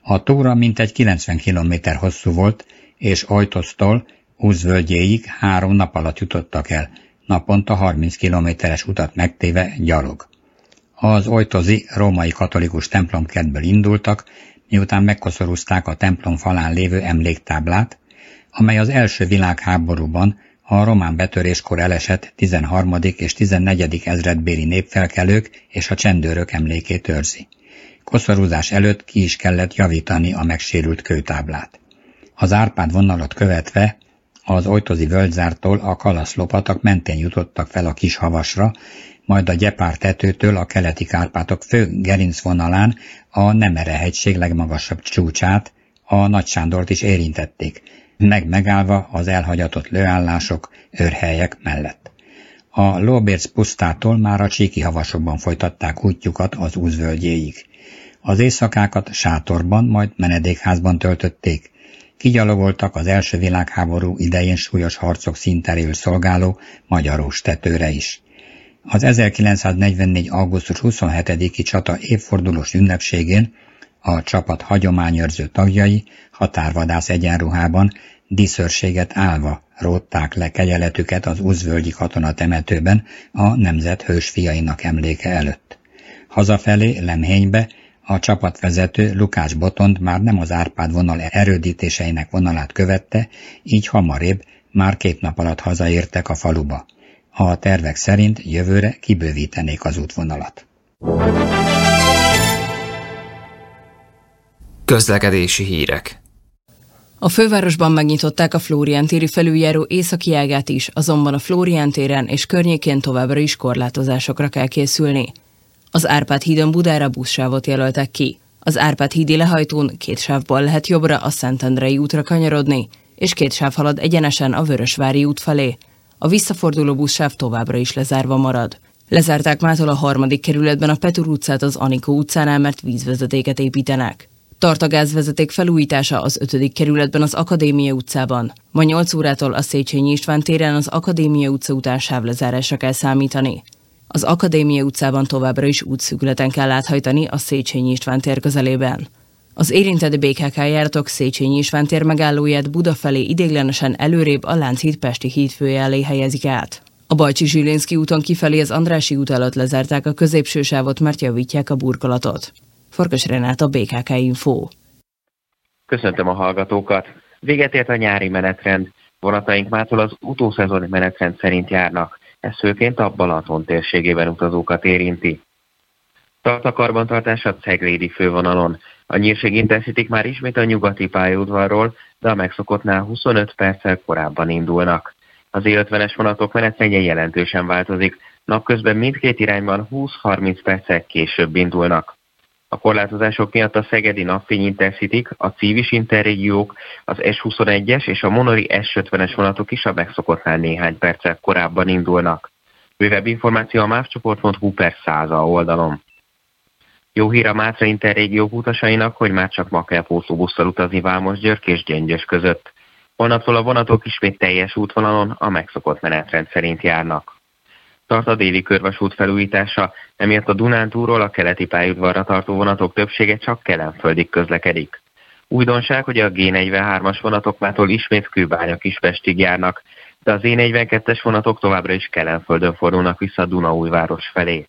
A túra mintegy 90 km hosszú volt, és Ojtosztól Uz völgyéig 3 nap alatt jutottak el, naponta 30 kilométeres utat megtéve gyalog. Az ojtozi római katolikus templomkertből indultak, miután megkoszorúzták a templom falán lévő emléktáblát, amely az első világháborúban a román betöréskor elesett 13. és 14. ezredbéli népfelkelők és a csendőrök emlékét őrzi. Koszorúzás előtt ki is kellett javítani a megsérült kőtáblát. Az Árpád vonalat követve az ojtozi völgyzártól a Kalaszlopatak mentén jutottak fel a Kishavasra, majd a Gyepár tetőtől a keleti Kárpátok fő gerincvonalán a Nemere-hegység legmagasabb csúcsát, a Nagy Sándort is érintették, megállva az elhagyatott lőállások, őrhelyek mellett. A Lóbérc pusztától már a Csíki-havasokban folytatták útjukat az Uz völgyéig. Az éjszakákat sátorban, majd menedékházban töltötték. Kigyalogoltak az első világháború idején súlyos harcok színteréül szolgáló Magyarós tetőre is. Az 1944. augusztus 27-i csata évfordulós ünnepségén a csapat hagyományőrző tagjai határvadász egyenruhában díszőrséget állva rótták le kegyeletüket az Uzvölgyi katonatemetőben a nemzet hősfiainak emléke előtt. Hazafelé Lemhénybe a csapatvezető Lukács Botond már nem az Árpád vonal erődítéseinek vonalát követte, így hamarébb már 2 nap alatt hazaértek a faluba. A tervek szerint jövőre kibővítenék az útvonalat. Közlekedési hírek. A fővárosban megnyitották a Flórián téri felüljáró északi ágát is, azonban a Flórián téren és környékén továbbra is korlátozásokra kell készülni. Az Árpád hídon Budára buszsávot jelöltek ki. Az Árpád hídi lehajtón 2 sávból lehet jobbra a Szentendrei útra kanyarodni, és 2 sáv halad egyenesen a Vörösvári út felé. A visszaforduló buszsáv továbbra is lezárva marad. Lezárták mától a 3. kerületben a Petur utcát az Anikó utcánál, mert vízvezetéket építenek. Tart a gázvezeték felújítása az 5. kerületben az Akadémia utcában. Ma 8 órától a Széchenyi István téren az Akadémia utca után sávlezárásra kell számítani. Az Akadémia utcában továbbra is útszűkületen kell áthajtani a Széchenyi István tér közelében. Az érintett BKK járatok Széchenyi István tér megállóját Buda felé ideiglenesen előrébb a Lánchíd Pesti hídfője elé helyezik át. A Bajcsi-Zsilinszky úton kifelé az Andrássy út előtt lezárták a középső sávot, mert javítják a burkolatot. Farkas Renáta, BKK Info. Köszöntöm a hallgatókat! Véget ért a nyári menetrend. Vonataink mától az utószezoni menetrend szerint járnak. Ez főként a Balaton térségében utazókat érinti. Tart a karbantartás a Ceglédi fővonalon. A Nyírség Intercityk már ismét a nyugati pályaudvarról, de a megszokottnál 25 perccel korábban indulnak. Az E50-es vonatok menetrendje jelentősen változik. Napközben mindkét irányban 20-30 perccel később indulnak. A korlátozások miatt a Szegedi Napfény Intercityk, a Civis Interrégiók, az S21-es és a Monori S50-es vonatok is a megszokottnál néhány perccel korábban indulnak. Bővebb információ a mávcsoport.hu/100 oldalon. Jó hír a Mátra Interrégiók utasainak, hogy már csak ma kell pótlóbusszal utazni Vámosgyörgy és Gyöngyös között. Holnaptól a vonatok ismét teljes útvonalon a megszokott menetrend szerint járnak. Tart a déli körvasút felújítása, emiatt a Dunántúlról a keleti pályaudvarra tartó vonatok többsége csak Kelenföldig közlekedik. Újdonság, hogy a G43-as vonatok mától ismét Kőbánya-Kispestig járnak, de az E42-es vonatok továbbra is Kelenföldön fordulnak vissza Dunaújváros felé.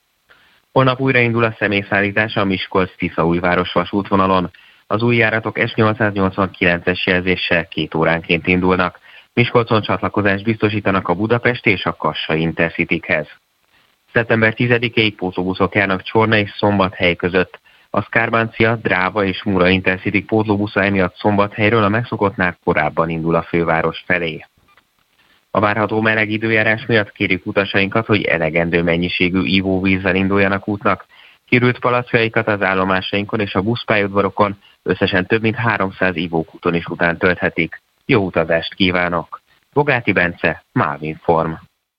Holnap újraindul a személyszállítás a Miskolc-Tiszaújváros vasútvonalon. Az új járatok S889-es jelzéssel 2 óránként indulnak. Miskolcon csatlakozást biztosítanak a Budapesti és a Kassai Intercitykhez. Szeptember 10-ig pótlóbuszok járnak Csorna és Szombathely között. A Szkárbáncia, Dráva és Mura Intercityk pótlóbusza emiatt Szombathelyről a megszokottnál korábban indul a főváros felé. A várható meleg időjárás miatt kérjük utasainkat, hogy elegendő mennyiségű ivóvízzel induljanak útnak. Kirült palackjaikat az állomásainkon és a buszpályaudvarokon összesen több mint 300 ivókúton is után tölthetik. Jó utazást kívánok! Bogáti Bence, Mávinform.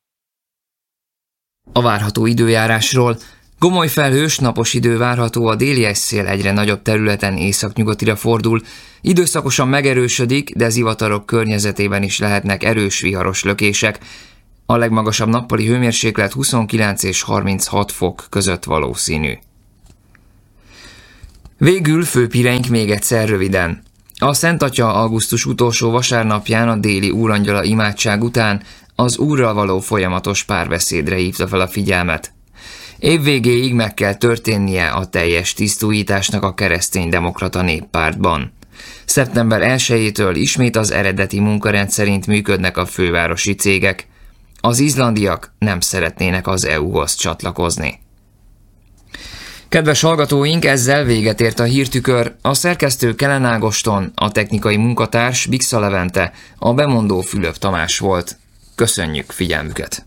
A várható időjárásról: gomoly felhős, napos idő várható, a déli esszél egyre nagyobb területen északnyugatira fordul, időszakosan megerősödik, de zivatarok környezetében is lehetnek erős viharos lökések. A legmagasabb nappali hőmérséklet 29 és 36 fok között valószínű. Végül főpíreink még egyszer röviden. A Szent Atya augusztus utolsó vasárnapján a déli úrangyala imádság után az Úrral való folyamatos párbeszédre hívta fel a figyelmet. Évvégéig meg kell történnie a teljes tisztújításnak a Kereszténydemokrata Néppártban. Szeptember 1-től ismét az eredeti munkarend szerint működnek a fővárosi cégek. Az izlandiak nem szeretnének az EU-hoz csatlakozni. Kedves hallgatóink, ezzel véget ért a hírtükör. A szerkesztő Kellen Ágoston, a technikai munkatárs Bixa Levente, a bemondó Fülöp Tamás volt. Köszönjük figyelmüket!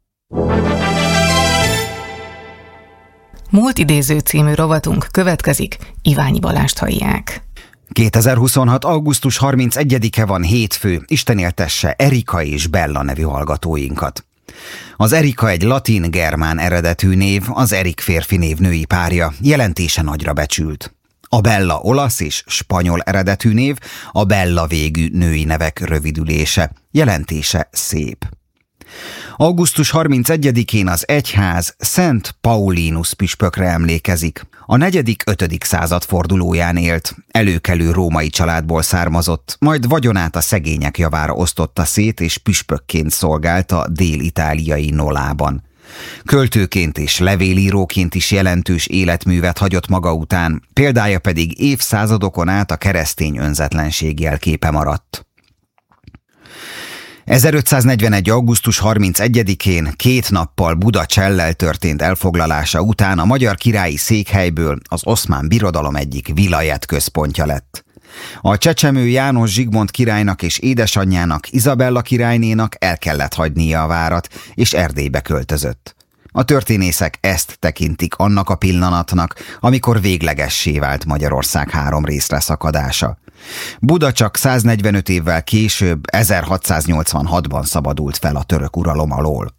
Múlt idéző című rovatunk következik, Iványi Balást hallják. 2026. augusztus 31-e van, hétfő, Isten éltesse Erika és Bella nevű hallgatóinkat. Az Erika egy latin-germán eredetű név, az Erik férfi név női párja, jelentése nagyra becsült. A Bella olasz és spanyol eredetű név, a Bella végű női nevek rövidülése, jelentése szép. Augusztus 31-én az egyház Szent Paulinus püspökre emlékezik. A 4.-5. század fordulóján élt, előkelő római családból származott, majd vagyonát a szegények javára osztotta szét és püspökként szolgált a dél-itáliai Nolában. Költőként és levélíróként is jelentős életművet hagyott maga után, példája pedig évszázadokon át a keresztény önzetlenség jelképe maradt. 1541. augusztus 31-én 2 nappal Buda Csellel történt elfoglalása után a magyar királyi székhelyből az Oszmán Birodalom egyik vilajet központja lett. A csecsemő János Zsigmond királynak és édesanyjának, Izabella királynénak el kellett hagynia a várat, és Erdélybe költözött. A történészek ezt tekintik annak a pillanatnak, amikor véglegessé vált Magyarország 3 részre szakadása. Buda csak 145 évvel később, 1686-ban szabadult fel a török uralom alól.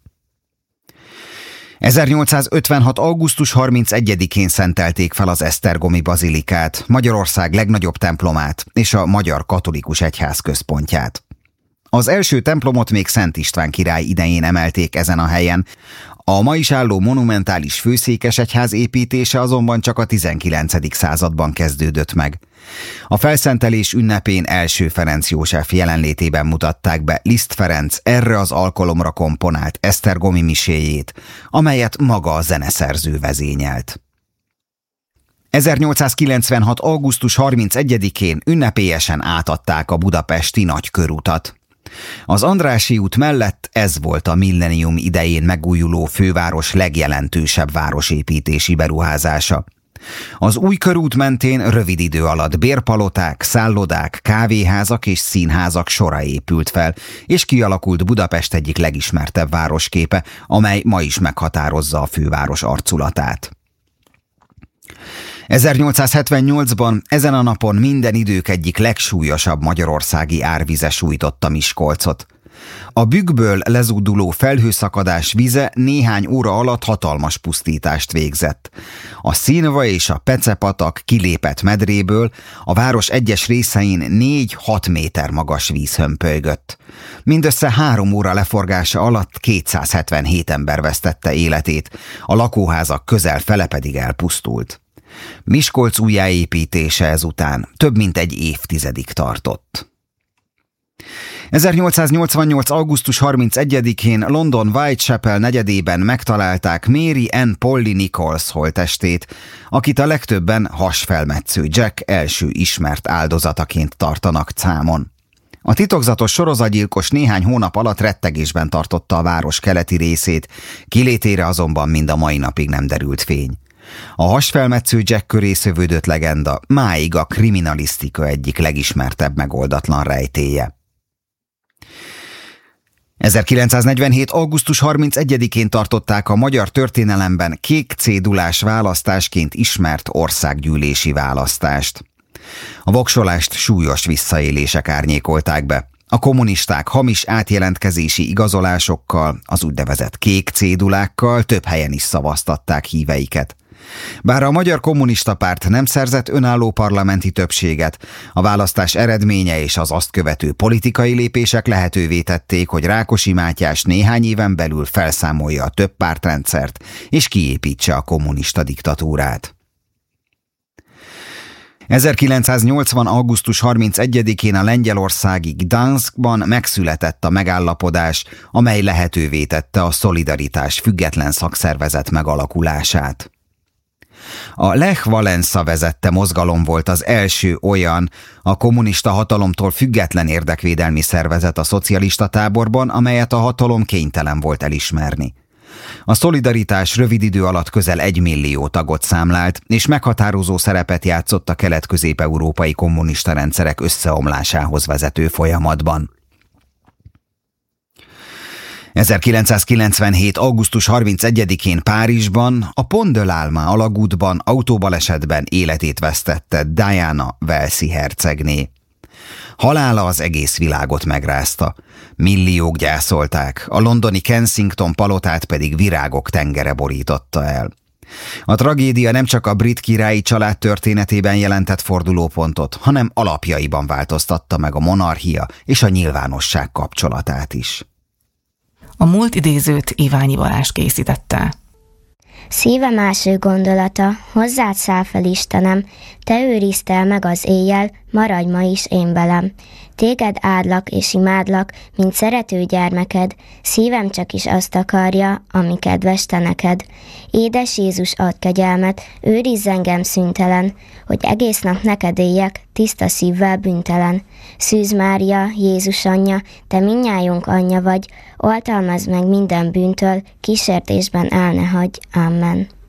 1856. augusztus 31-én szentelték fel az esztergomi bazilikát, Magyarország legnagyobb templomát és a magyar katolikus egyház központját. Az első templomot még Szent István király idején emelték ezen a helyen, a ma is álló monumentális főszékesegyház építése azonban csak a 19. században kezdődött meg. A felszentelés ünnepén első Ferenc József jelenlétében mutatták be Liszt Ferenc erre az alkalomra komponált esztergomi miséjét, amelyet maga a zeneszerző vezényelt. 1896. augusztus 31-én ünnepélyesen átadták a budapesti nagykörutat. Az Andrássy út mellett ez volt a millennium idején megújuló főváros legjelentősebb városépítési beruházása. Az új körút mentén rövid idő alatt bérpaloták, szállodák, kávéházak és színházak sora épült fel, és kialakult Budapest egyik legismertebb városképe, amely ma is meghatározza a főváros arculatát. 1878-ban ezen a napon minden idők egyik legsúlyosabb magyarországi árvize sújtotta Miskolcot. A Bükkből lezúduló felhőszakadás vize néhány óra alatt hatalmas pusztítást végzett. A Színva és a Pece-patak kilépett medréből a város egyes részein 4-6 méter magas víz hömpölygött. Mindössze 3 óra leforgása alatt 277 ember vesztette életét, a lakóházak közel fele pedig elpusztult. Miskolc újjáépítése ezután több mint egy évtizedig tartott. 1888. augusztus 31-én London Whitechapel negyedében megtalálták Mary Ann Polly Nichols holttestét, akit a legtöbben hasfelmetsző Jack első ismert áldozataként tartanak számon. A titokzatos sorozatgyilkos néhány hónap alatt rettegésben tartotta a város keleti részét, kilétére azonban mind a mai napig nem derült fény. A hasfelmetsző Jack köré szövődött legenda máig a kriminalisztika egyik legismertebb megoldatlan rejtélye. 1947. augusztus 31-én tartották a magyar történelemben kék cédulás választásként ismert országgyűlési választást. A voksolást súlyos visszaélések árnyékolták be. A kommunisták hamis átjelentkezési igazolásokkal, az úgynevezett kék cédulákkal több helyen is szavaztatták híveiket. Bár a Magyar Kommunista Párt nem szerzett önálló parlamenti többséget, a választás eredménye és az azt követő politikai lépések lehetővé tették, hogy Rákosi Mátyás néhány éven belül felszámolja a több pártrendszert és kiépítse a kommunista diktatúrát. 1980. augusztus 31-én a lengyelországi Gdanskban megszületett a megállapodás, amely lehetővé tette a Szolidaritás független szakszervezet megalakulását. A Lech Wałęsa vezette mozgalom volt az első olyan a kommunista hatalomtól független érdekvédelmi szervezet a szocialista táborban, amelyet a hatalom kénytelen volt elismerni. A Szolidaritás rövid idő alatt közel 1 millió tagot számlált, és meghatározó szerepet játszott a kelet-közép-európai kommunista rendszerek összeomlásához vezető folyamatban. 1997. augusztus 31-én Párizsban, a Pont de l'Alma alagútban autóbalesetben életét vesztette Diana walesi hercegné. Halála az egész világot megrázta. Milliók gyászolták, a londoni Kensington palotát pedig virágok tengere borította el. A tragédia nem csak a brit királyi család történetében jelentett fordulópontot, hanem alapjaiban változtatta meg a monarchia és a nyilvánosság kapcsolatát is. A múlt idézőt Iványi Balázs készítette. Szívem első gondolata, hozzád száll fel Istenem, te őriztél meg az éjjel, maradj ma is én velem. Téged áldlak és imádlak, mint szerető gyermeked, szívem csak is azt akarja, ami kedves te neked. Édes Jézus, ad kegyelmet, őrizz engem szüntelen, hogy egész nap neked éljek, tiszta szívvel bűntelen. Szűz Mária, Jézus anyja, te mindnyájunk anyja vagy, oltalmazd meg minden bűntől, kísértésben el ne hagyj. Amen.